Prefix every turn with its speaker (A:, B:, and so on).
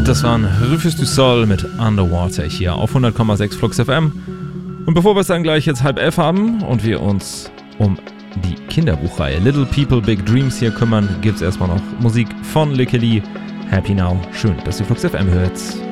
A: Das waren Rufus du Sol mit Underwater hier auf 100,6 Flux FM. Und bevor wir es dann gleich jetzt 10:30 haben und wir uns um die Kinderbuchreihe Little People Big Dreams hier kümmern, gibt es erstmal noch Musik von Lickely. Happy Now. Schön, dass ihr Flux FM hört.